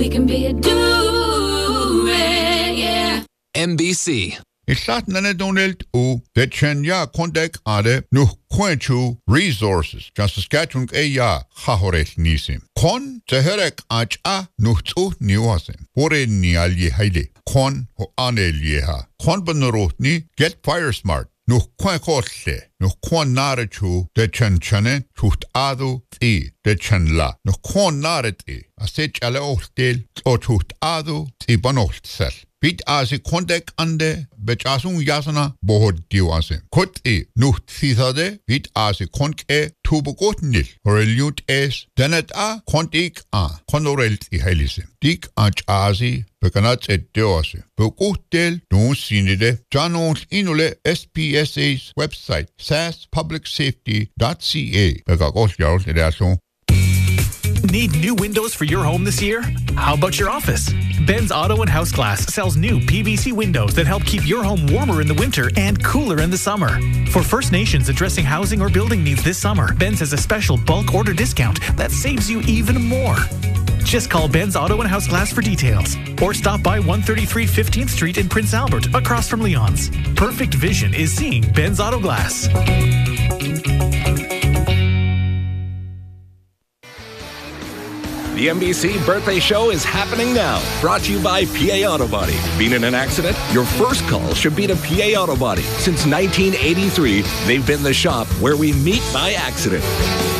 We can be a duet, yeah. NBC. Isat nanedonelt u de chenya kontek ade nu quenchu resources. Just Saskatchewan eya hahorel nisim. Kon teherek acha nuhtu niwasim. Bore nialye haile. Kon ho anelyeha. Kon benrotni get fire smart. Nu quenkotle. Nu kon narechu de chenchane tuht adu ti de chenla. Nu kon nareti. Asech ale ohtel o tuht adu ti banohtsel. Bit asi kontek ande bechasun yasana bohod diwase. Kot nuht thithade bit asi konke tubogotnil. Horeljut es denet kontik konorelt I helise. Dik asi bekanat et diwase. Begutel nun sinide janons inule SPSA's website saspublicsafety.ca. Begagos jarls edason. Need new windows for your home this year? How about your office? Ben's Auto and House Glass sells new PVC windows that help keep your home warmer in the winter and cooler in the summer. For First Nations addressing housing or building needs this summer, Ben's has a special bulk order discount that saves you even more. Just call Ben's Auto and House Glass for details or stop by 133 15th Street in Prince Albert across from Leon's. Perfect vision is seeing Ben's Auto Glass. The NBC Birthday Show is happening now. Brought to you by PA Auto Body. Been in an accident? Your first call should be to PA Auto Body. Since 1983, they've been the shop where we meet by accident.